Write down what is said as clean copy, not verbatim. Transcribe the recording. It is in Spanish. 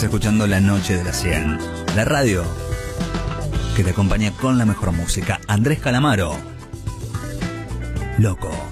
Estás escuchando La Noche de la 100, la radio que te acompaña con la mejor música. Andrés Calamaro, Loco.